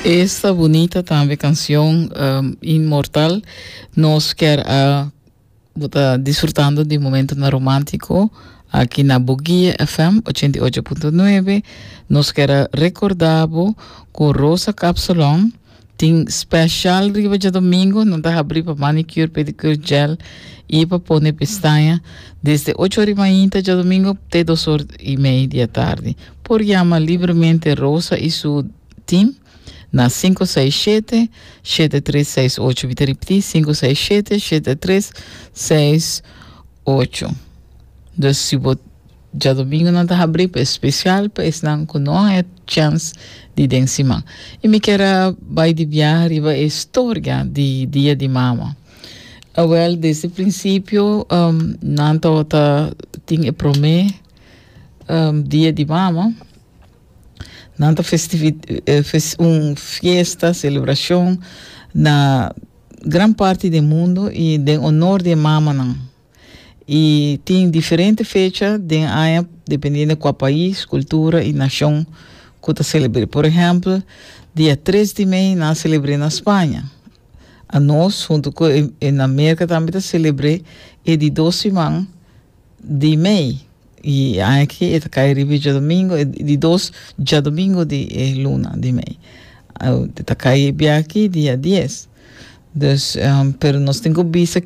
Esta bonita também canção Inmortal nos quer disfrutando de momento na romântico aqui na Bugia FM 88.9. Nos quer recordar com Rosa Capsulon tem especial riba de domingo, não está abrir para manicure, pedicure, gel e para pôr pestaña desde 8h30 de domingo até 2h30 da tarde. Por chama livremente Rosa e seu team na 567-7368. Vou repetir, 567-7368. Então, se você já domingo não está abrir para especial, para não que não é chance de densimar. E me quero vai de viagem a história de dia de mama. Well, desde o princípio, não tinha prometer dia de mama. Nanta festa, celebração na grande parte do mundo e de honor de mama não. E tem diferentes fechas dependendo de qual país, cultura e nação que está celebrando. Por exemplo, dia 3 de maio nós celebramos na Espanha. A nós, junto com na América, também está celebrando de 12 de maio. E aqui está caindo de domingo, de 2 de domingo de luna de maio. Está caindo aqui dia 10. Então, pero nós temos visto